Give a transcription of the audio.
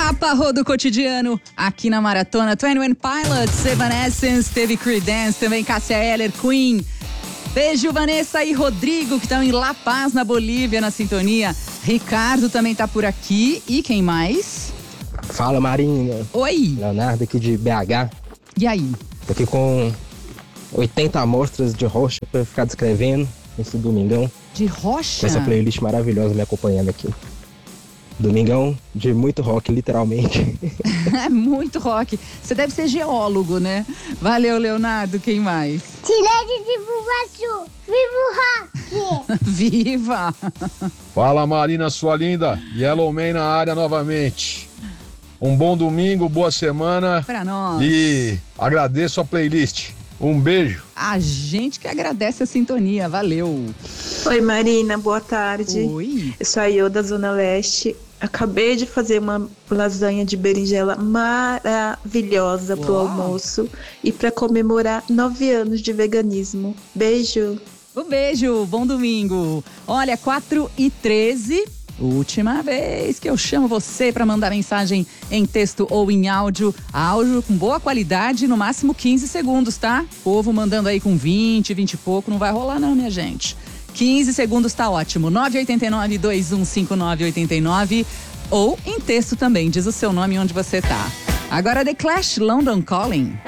Capa Rodo Cotidiano, aqui na Maratona. 21 Pilots, Evanescence, teve Creedence, também Cássia Eller, Queen. Beijo, Vanessa e Rodrigo, que estão em La Paz, na Bolívia, na sintonia. Ricardo também tá por aqui. E quem mais? Fala, Marina. Oi. Leonardo aqui de BH. E aí? Tô aqui com 80 amostras de rocha pra ficar descrevendo esse domingão. De rocha? Com essa playlist maravilhosa me acompanhando aqui. Domingão de muito rock, literalmente. É muito rock. Você deve ser geólogo, né? Valeu, Leonardo. Quem mais? Tirade de Bubaçu. Viva o rock! Viva! Fala, Marina, sua linda. Yellowman na área novamente. Um bom domingo, boa semana. Pra nós. E agradeço a playlist. Um beijo. A gente que agradece a sintonia. Valeu. Oi, Marina. Boa tarde. Oi. Eu sou a Iô da Zona Leste. Acabei de fazer uma lasanha de berinjela maravilhosa pro almoço e para comemorar 9 anos de veganismo. Beijo. Um beijo, bom domingo. Olha, 4h13, última vez que eu chamo você para mandar mensagem em texto ou em áudio. Áudio com boa qualidade, no máximo 15 segundos, tá? Povo mandando aí com 20 e pouco, não vai rolar não, minha gente. 15 segundos tá ótimo. 989-215989 ou em texto também. Diz o seu nome e onde você tá. Agora The Clash, London Calling.